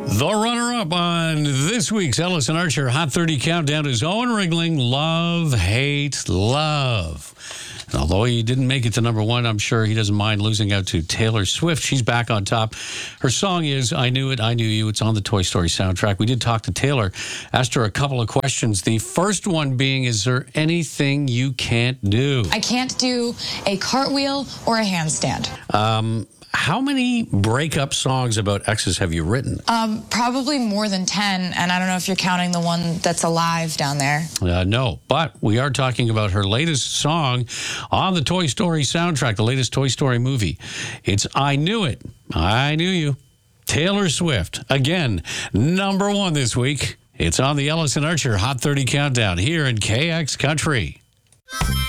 The runner-up on this week's Ellis and Archer Hot 30 Countdown is Owen Ringling, Love, Hate, Love. And although he didn't make it to number one, I'm sure he doesn't mind losing out to Taylor Swift. She's back on top. Her song is I Knew It, I Knew You. It's on the Toy Story soundtrack. We did talk to Taylor, asked her a couple of questions. The first one being, is there anything you can't do? I can't do a cartwheel or a handstand. How many breakup songs about exes have you written? Probably more than 10, and I don't know if you're counting the one that's alive down there. No, but we are talking about her latest song on the Toy Story soundtrack, the latest Toy Story movie. It's I Knew It, I Knew You. Taylor Swift, again, number one this week. It's on the Ellis and Archer Hot 30 Countdown here in KX Country.